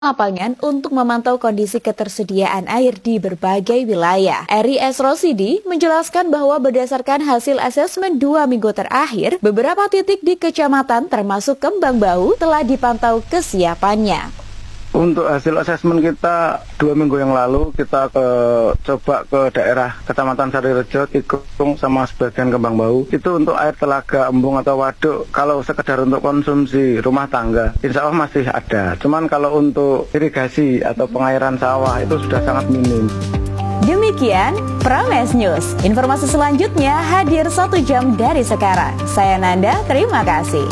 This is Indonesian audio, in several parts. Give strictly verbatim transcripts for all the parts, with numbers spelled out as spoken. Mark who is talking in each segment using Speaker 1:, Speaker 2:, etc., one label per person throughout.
Speaker 1: lapangan untuk memantau kondisi ketersediaan air di berbagai wilayah. Eri S. Rosidi menjelaskan bahwa berdasarkan hasil asesmen dua minggu terakhir, beberapa titik di kecamatan termasuk Kembang Bau telah dipantau kesiapannya.
Speaker 2: Untuk hasil asesmen kita dua minggu yang lalu, kita ke, coba ke daerah Kecamatan Sarirejo, Tikung, sama sebagian Kembang Bau. Itu untuk air telaga, embung atau waduk, kalau sekedar untuk konsumsi rumah tangga, insya Allah masih ada. Cuman kalau untuk irigasi atau pengairan sawah itu sudah sangat minim.
Speaker 1: Demikian Prames News. Informasi selanjutnya hadir satu jam dari sekarang. Saya Nanda, terima kasih.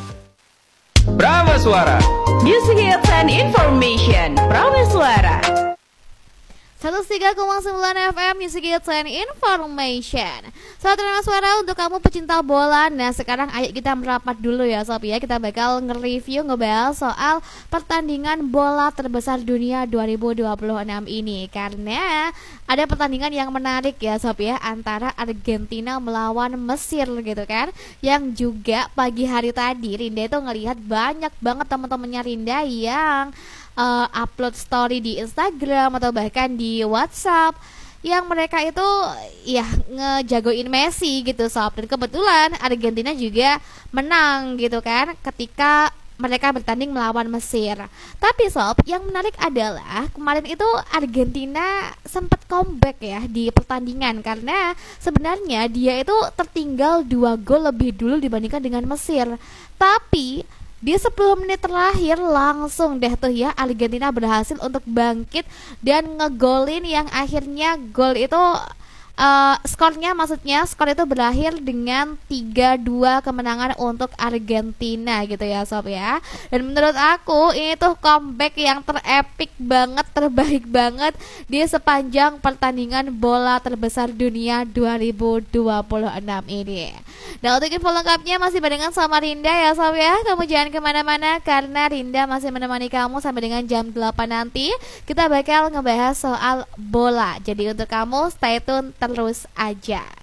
Speaker 3: Prama Suara
Speaker 1: Music Hits and Information. Prama Suara
Speaker 4: seratus tiga koma sembilan F M Music Hits and Information. Selamat Prama Suara untuk kamu pecinta bola. Nah sekarang ayo kita merapat dulu ya Sob ya. Kita bakal nge-review, ngebahas soal pertandingan bola terbesar dunia dua ribu dua puluh enam ini. Karena ada pertandingan yang menarik ya Sob ya, antara Argentina melawan Mesir gitu kan. Yang juga pagi hari tadi Rinda itu ngelihat banyak banget teman-temannya Rinda yang uh, upload story di Instagram atau bahkan di WhatsApp yang mereka itu ya ngejagoin Messi gitu Sob. Dan kebetulan Argentina juga menang gitu kan ketika mereka bertanding melawan Mesir. Tapi Sob, yang menarik adalah kemarin itu Argentina sempat comeback ya di pertandingan, karena sebenarnya dia itu tertinggal dua gol lebih dulu dibandingkan dengan Mesir. Tapi di sepuluh menit terakhir langsung deh tuh ya Argentina berhasil untuk bangkit dan ngegolin yang akhirnya gol itu uh, skornya maksudnya skor itu berakhir dengan tiga dua kemenangan untuk Argentina gitu ya Sob ya. Dan menurut aku ini tuh comeback yang terepik banget, terbaik banget di sepanjang pertandingan bola terbesar dunia dua ribu dua puluh enam ini. Nah untuk info lengkapnya masih barengan sama Rinda ya Sob ya. Kamu jangan kemana-mana karena Rinda masih menemani kamu sampai dengan jam delapan nanti. Kita bakal ngebahas soal bola. Jadi untuk kamu stay tune terus aja.